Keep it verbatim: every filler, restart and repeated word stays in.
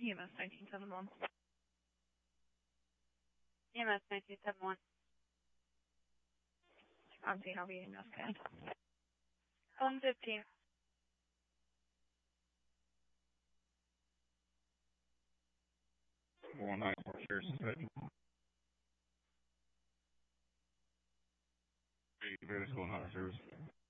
E M S nineteen seventy-one. E M S nineteen seventy-one. I'm seeing how the E M S can. one fifteen. one nine four shares suspension. Very school and higher service.